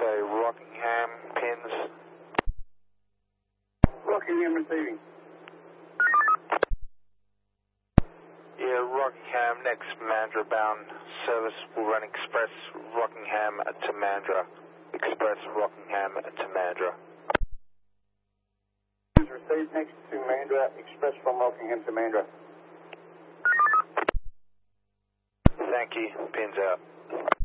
say Rockingham, pins. Rockingham receiving. Yeah, Rockingham, next Mandurah bound service will run express Rockingham to Mandurah. Express Rockingham to Mandurah. Received next to Mandurah, express from Rockingham to Mandurah. Thank you, pins out.